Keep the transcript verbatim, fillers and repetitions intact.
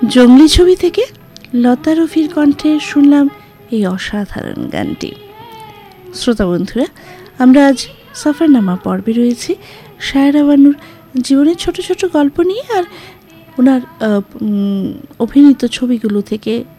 জঙ্গলি ছবি থেকে লতা রফির কণ্ঠে শুনলাম এই অসাধারণ গানটি। শ্রোতা বন্ধুরা, আমরা আজ সফরনামা পর্বে রয়েছি শায়রা বানুর জীবনের ছোট ছোট গল্প নিয়ে, আর ওনার অভিনীত ছবিগুলো থেকে